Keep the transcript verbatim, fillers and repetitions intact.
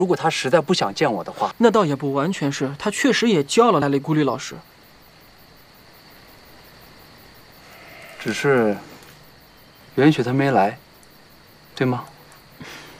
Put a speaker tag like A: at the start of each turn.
A: 如果他实在不想见我的话，
B: 那倒也不完全是，他确实也叫了来雷古里老师，
A: 只是袁雪她没来，对吗？